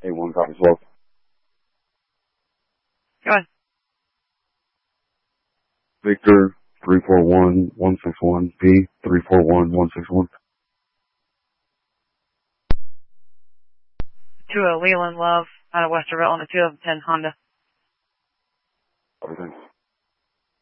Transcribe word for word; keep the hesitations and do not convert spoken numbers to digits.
A one copy twelve. Go ahead. Victor three four one one six one B three four one one six one. To a Leland Love out of Westerville on a two thousand ten Honda. Everything.